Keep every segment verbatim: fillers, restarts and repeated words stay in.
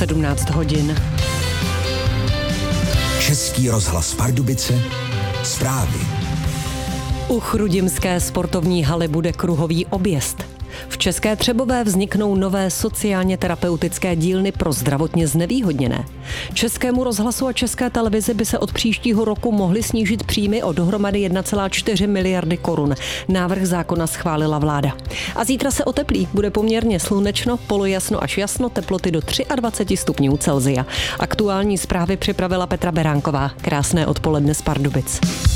sedmnáct hodin. Český rozhlas Pardubice, zprávy. U chrudimské sportovní haly bude kruhový objezd. V České Třebové vzniknou nové sociálně terapeutické dílny pro zdravotně znevýhodněné. Českému rozhlasu a České televizi by se od příštího roku mohly snížit příjmy o dohromady jedna celá čtyři miliardy korun. Návrh zákona schválila vláda. A zítra se oteplí, bude poměrně slunečno, polojasno až jasno, teploty do dvacet tři stupňů Celsia. Aktuální zprávy připravila Petra Beránková. Krásné odpoledne z Pardubic.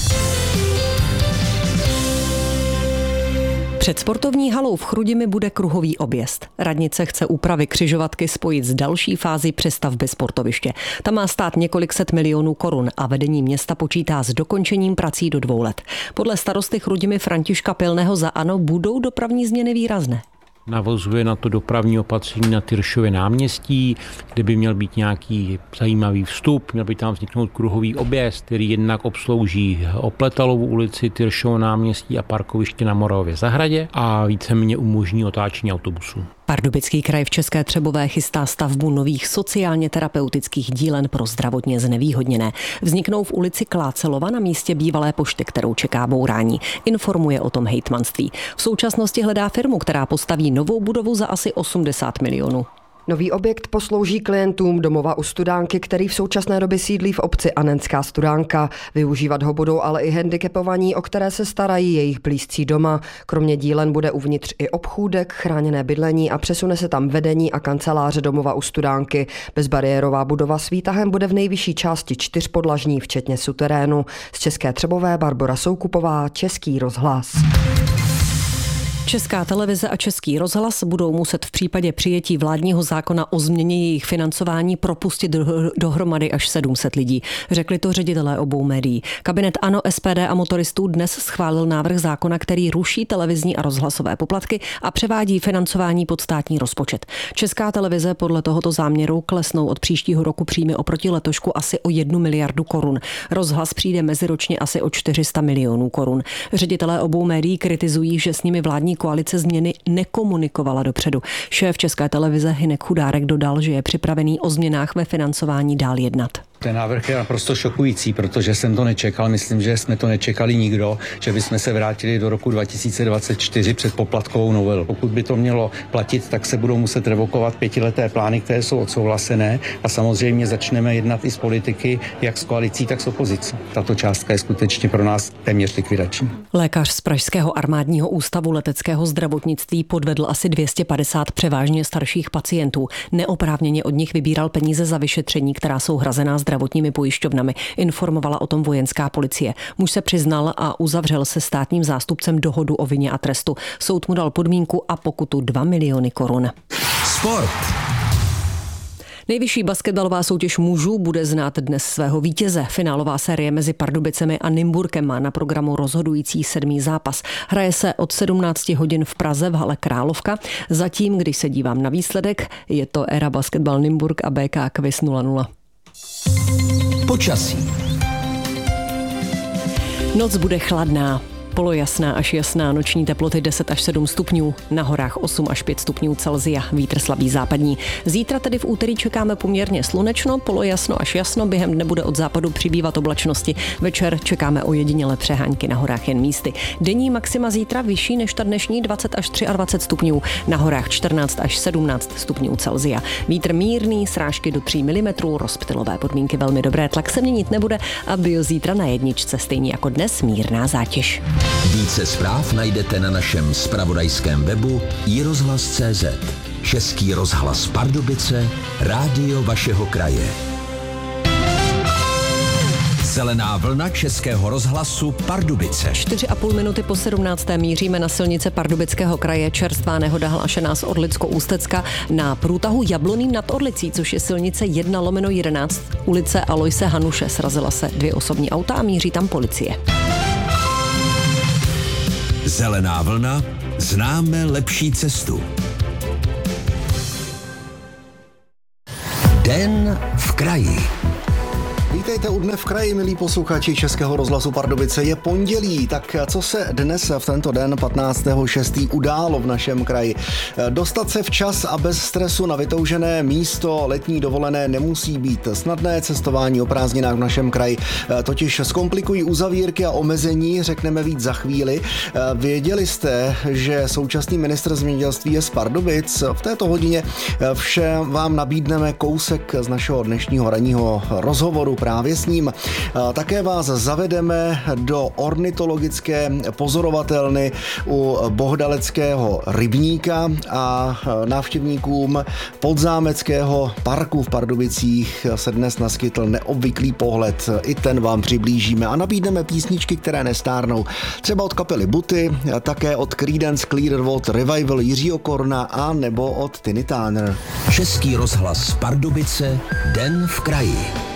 Před sportovní halou v Chrudimi bude kruhový objezd. Radnice chce úpravy křižovatky spojit s další fází přestavby sportoviště. Ta má stát několik set milionů korun a vedení města počítá s dokončením prací do dvou let. Podle starosty Chrudimi Františka Pilného za ANO budou dopravní změny výrazné. Navozuje na to dopravní opatření na Tyršově náměstí, kde by měl být nějaký zajímavý vstup, měl by tam vzniknout kruhový objezd, který jednak obslouží Opletalovu ulici, Tyršovo náměstí a parkoviště na Moravově zahradě a víceméně umožní otáčení autobusů. Pardubický kraj v České Třebové chystá stavbu nových sociálně terapeutických dílen pro zdravotně znevýhodněné. Vzniknou v ulici Klácelova na místě bývalé pošty, kterou čeká bourání. Informuje o tom hejtmanství. V současnosti hledá firmu, která postaví novou budovu za asi osmdesát milionů. Nový objekt poslouží klientům domova u Studánky, který v současné době sídlí v obci Anenská Studánka. Využívat ho budou ale i handicapovaní, o které se starají jejich blízcí doma. Kromě dílen bude uvnitř i obchůdek, chráněné bydlení a přesune se tam vedení a kanceláře domova u Studánky. Bezbariérová budova s výtahem bude v nejvyšší části čtyřpodlažní, včetně suterénu. Z České Třebové Barbora Soukupová, Český rozhlas. Česká televize a Český rozhlas budou muset v případě přijetí vládního zákona o změně jejich financování propustit do, dohromady až sedm set lidí. Řekli to ředitelé obou médií. Kabinet ANO, S P D a motoristů dnes schválil návrh zákona, který ruší televizní a rozhlasové poplatky a převádí financování pod státní rozpočet. Česká televize podle tohoto záměru klesnou od příštího roku příjmy oproti letošku asi o jednu miliardu korun. Rozhlas přijde meziročně asi o čtyři sta milionů korun. Ředitelé obou médií kritizují, že s nimi vládní koalice změny nekomunikovala dopředu. Šéf České televize Hynek Chudárek dodal, že je připravený o změnách ve financování dál jednat. Ten návrh je naprosto šokující, protože jsem to nečekal, myslím, že jsme to nečekali nikdo, že bychom se vrátili do roku dva tisíce dvacet čtyři před poplatkovou novelu. Pokud by to mělo platit, tak se budou muset revokovat pětileté plány, které jsou odsouhlasené a samozřejmě začneme jednat i s politiky, jak s koalicí, tak s opozicí. Tato částka je skutečně pro nás téměř likvidační. Lékař z Pražského armádního ústavu leteckého zdravotnictví podvedl asi dvě stě padesát převážně starších pacientů. Neoprávněně od nich vybíral peníze za vyšetření, která jsou hrazená zdravotními pojišťovnami, informovala o tom vojenská policie. Muž se přiznal a uzavřel se státním zástupcem dohodu o vině a trestu. Soud mu dal podmínku a pokutu dva miliony korun. Sport. Nejvyšší basketbalová soutěž mužů bude znát dnes svého vítěze. Finálová série mezi Pardubicemi a Nymburkem má na programu rozhodující sedmý zápas. Hraje se od sedmnáct hodin v Praze v hale Královka. Zatím, když se dívám na výsledek, je to Era Basketbal Nymburk a B K Quiz nula nula. Počasí. Noc bude chladná. Polojasná až jasná, noční teploty deset až sedm stupňů, na horách osm až pět stupňů Celsia, vítr slabý západní. Zítra tedy v úterý čekáme poměrně slunečno, polojasno až jasno, během dne bude od západu přibývat oblačnosti. Večer čekáme ojedinělé přehánky, na horách jen místy. Denní maxima zítra vyšší než ta dnešní dvacet až dvacet tři stupňů, na horách čtrnáct až sedmnáct stupňů Celsia. Vítr mírný, srážky do tří milimetrů, rozptylové podmínky velmi dobré, tlak se měnit nebude a bio zítra na jedničce, stejně jako dnes mírná zátěž. Více zpráv najdete na našem zpravodajském webu i rozhlas tečka cé zet. Český rozhlas Pardubice, rádio vašeho kraje. Zelená vlna Českého rozhlasu Pardubice. čtyři a půl minuty po sedmnácté míříme na silnice Pardubického kraje. Čerstvá nehoda hlášená z Orlicko-Ústecka na průtahu Jabloným nad Orlicí, což je silnice jedna lomeno jedenáct. Ulice Aloise Hanuše, srazila se dvě osobní auta a míří tam policie. Zelená vlna, známe lepší cestu. Den v kraji. Vítejte u Dne v kraji, milí posluchači Českého rozhlasu Pardubice. Je pondělí, tak co se dnes v tento den patnáctého šestého událo v našem kraji? Dostat se včas a bez stresu na vytoužené místo letní dovolené nemusí být snadné. Cestování o prázdninách v našem kraji totiž zkomplikují uzavírky a omezení, řekneme víc za chvíli. Věděli jste, že současný ministr zemědělství je z Pardubic? V této hodině vše vám nabídneme kousek z našeho dnešního ranního rozhovoru právě s ním. Také vás zavedeme do ornitologické pozorovatelny u Bohdaleckého rybníka a návštěvníkům Podzámeckého parku v Pardubicích se dnes naskytl neobvyklý pohled. I ten vám přiblížíme a nabídneme písničky, které nestárnou. Třeba od kapely Buty, také od Creedence Clearwater Revival Jiřího Korna a nebo od Tiny Turner. Český rozhlas Pardubice, Den v kraji.